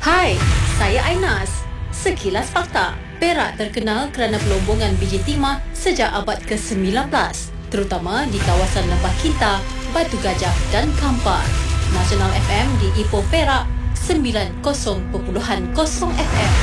Hai, saya Ainas. Sekilas fakta. Perak terkenal kerana pelombongan biji timah sejak abad ke-19, terutama di kawasan Lembah Kinta, Batu Gajah dan Kampar. Nasional FM di Ipoh Perak 90.0 FM.